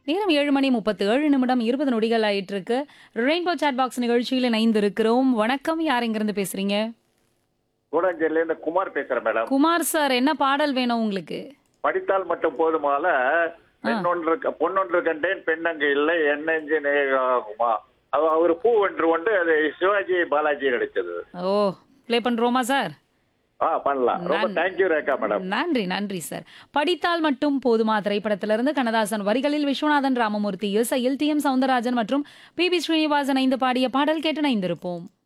நேரம் 7:37 20 நொடிகள் ஆயிட்டிருக்கு. ரெயின்போ சாட் பாக்ஸ் நிகழ்ச்சியில் இணைந்திருக்கிறோம். வணக்கம். யார் எங்கிருந்து பேசுறீங்க? கூடஞ்சேரியில இருந்து குமார் பேசுறேன் மேடம். குமார் சார், என்ன பாடல் வேணும் உங்களுக்கு? படித்தால் மட்டும் போதுமால ஆ. பொன்னொன்று கண்டேன் பெண்ணங்கு இல்லை என்னெஞ்சு நேகுமா. அவர் பூ ஒன்று கொண்டு அது சிவாஜி பாலாஜி நடிச்சது. ஓ, ப்ளே பண்றோமா சார்? பண்ணலாம். ரொம்ப தேங்க்யூ ரேகா மேடம். நன்றி நன்றி சார். படித்தால் மட்டும் போதுமா திரைப்படத்திலிருந்து கண்ணதாசன் வரிகளில் விஸ்வநாதன் ராமமூர்த்தி இசையில் டி.எம். சௌந்தரராஜன் மற்றும் பி.பி. ஸ்ரீனிவாசன் இணைந்து பாடிய பாடல் கேட்டு இணைந்திருப்போம்.